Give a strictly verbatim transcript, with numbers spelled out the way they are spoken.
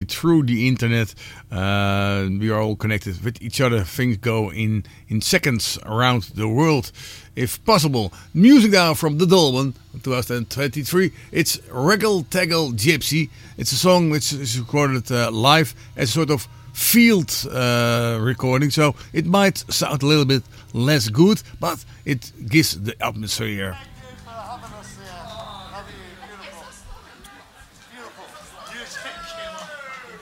through the internet. Uh, we are all connected with each other. Things go in, in seconds around the world, if possible. Music now from The Dolmen, twenty twenty-three. It's Reggle Taggle Gypsy. It's a song which is recorded uh, live as a sort of field uh, recording, so it might sound a little bit less good, but it gives the atmosphere.